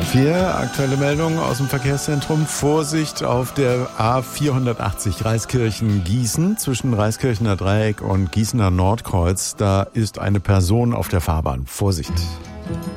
4, aktuelle Meldung aus dem Verkehrszentrum. Vorsicht auf der A480 Reiskirchen-Gießen zwischen Reiskirchener Dreieck und Gießener Nordkreuz. Da ist eine Person auf der Fahrbahn. Vorsicht!